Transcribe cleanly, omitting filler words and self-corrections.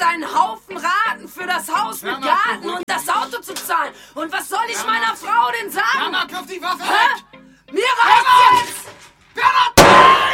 einen Haufen Raten für das Haus mit Garten und das Auto zu zahlen. Und was soll ich meiner Frau denn sagen? Mama, kauf die Waffe weg!